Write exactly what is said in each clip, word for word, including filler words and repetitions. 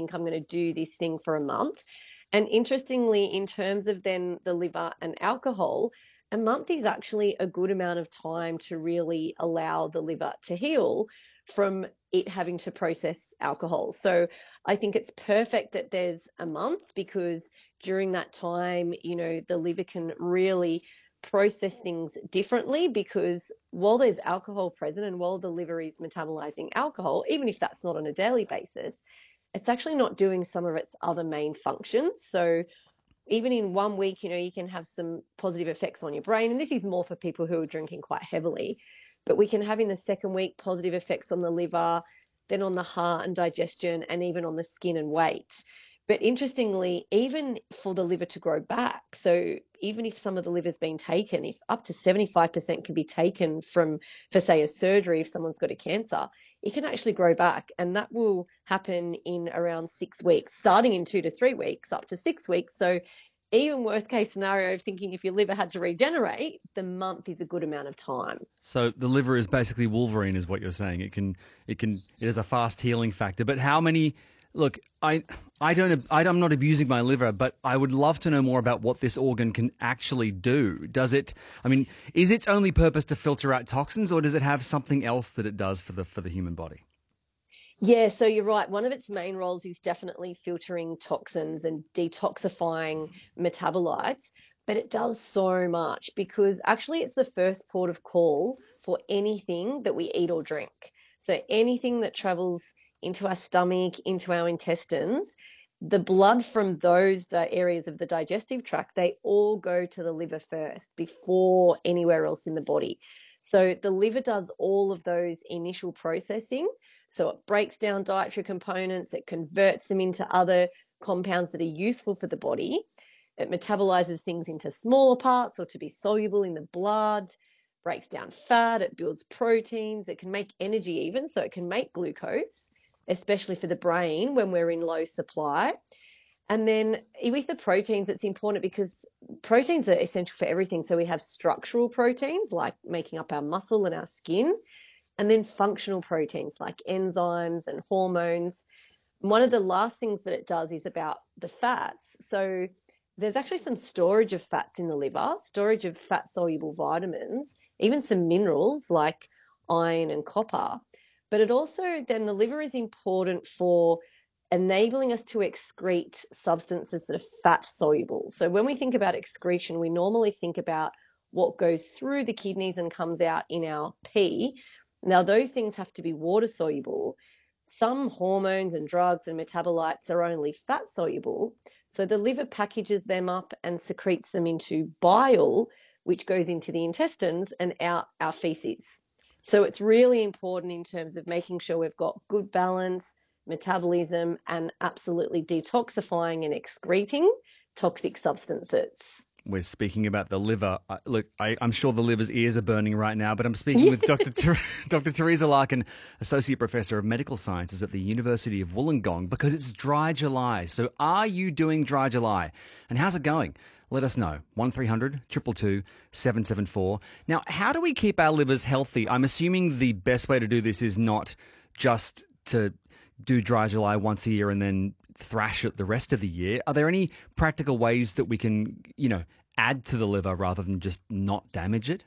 think I'm going to do this thing for a month. And interestingly, in terms of then the liver and alcohol, a month is actually a good amount of time to really allow the liver to heal from it having to process alcohol. So I think it's perfect that there's a month, because during that time, you know, the liver can really process things differently, because while there's alcohol present and while the liver is metabolizing alcohol, even if that's not on a daily basis, it's actually not doing some of its other main functions. So even in one week, you know, you can have some positive effects on your brain. And this is more for people who are drinking quite heavily. But we can have in the second week positive effects on the liver, then on the heart and digestion, and even on the skin and weight. But interestingly, even for the liver to grow back, so even if some of the liver's been taken, if up to seventy-five percent can be taken from, for say, a surgery, if someone's got a cancer, it can actually grow back. And that will happen in around six weeks, starting in two to three weeks, up to six weeks. So even worst case scenario of thinking if your liver had to regenerate, the month is a good amount of time. So the liver is basically Wolverine, is what you're saying. It can, it can, it has a fast healing factor. But how many? Look, I, I don't, I, I'm not abusing my liver, but I would love to know more about what this organ can actually do. Does it? I mean, is its only purpose to filter out toxins, or does it have something else that it does for the for the human body? Yeah, so you're right. One of its main roles is definitely filtering toxins and detoxifying metabolites, but it does so much, because actually it's the first port of call for anything that we eat or drink. So anything that travels into our stomach, into our intestines, the blood from those areas of the digestive tract, they all go to the liver first before anywhere else in the body. So the liver does all of those initial processing. So it breaks down dietary components, it converts them into other compounds that are useful for the body. It metabolizes things into smaller parts or to be soluble in the blood, breaks down fat, it builds proteins, it can make energy even, so it can make glucose, especially for the brain when we're in low supply. And then with the proteins, it's important because proteins are essential for everything. So we have structural proteins like making up our muscle and our skin, and then functional proteins like enzymes and hormones. One of the last things that it does is about the fats. So there's actually some storage of fats in the liver, storage of fat-soluble vitamins, even some minerals like iron and copper. But it also, then the liver is important for enabling us to excrete substances that are fat-soluble. So when we think about excretion, we normally think about what goes through the kidneys and comes out in our pee. Now, those things have to be water-soluble. Some hormones and drugs and metabolites are only fat-soluble. So the liver packages them up and secretes them into bile, which goes into the intestines and out our feces. So it's really important in terms of making sure we've got good balance, metabolism, and absolutely detoxifying and excreting toxic substances. We're speaking about the liver. Uh, look, I, I'm sure the liver's ears are burning right now, but I'm speaking with Doctor Ter- Doctor Teresa Larkin, Associate Professor of Medical Sciences at the University of Wollongong, because it's Dry July. So are you doing Dry July? And how's it going? Let us know. one three hundred two two two seven seven four. Now, how do we keep our livers healthy? I'm assuming the best way to do this is not just to do Dry July once a year and then thrash it the rest of the year. Are there any practical ways that we can, you know, add to the liver rather than just not damage it?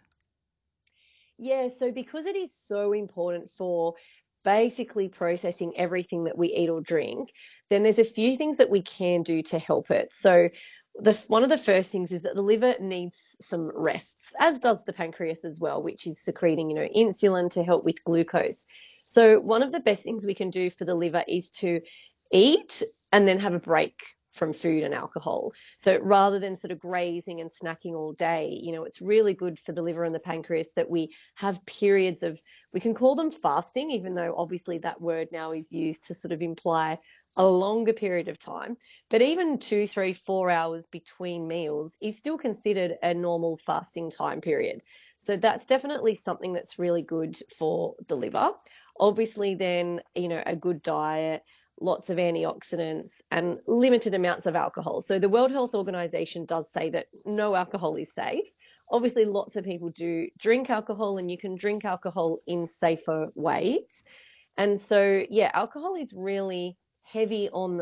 Yeah, so because it is so important for basically processing everything that we eat or drink, then there's a few things that we can do to help it. So the one of the first things is that the liver needs some rests, as does the pancreas as well, which is secreting, you know, insulin to help with glucose. So one of the best things we can do for the liver is to eat and then have a break from food and alcohol. So rather than sort of grazing and snacking all day, you know, it's really good for the liver and the pancreas that we have periods of, we can call them fasting, even though obviously that word now is used to sort of imply a longer period of time. But even two, three, four hours between meals is still considered a normal fasting time period. So that's definitely something that's really good for the liver. Obviously, then, you know, a good diet, lots of antioxidants, and limited amounts of alcohol. So the World Health Organization does say that no alcohol is safe. Obviously, lots of people do drink alcohol, and you can drink alcohol in safer ways. And so, yeah, alcohol is really heavy on the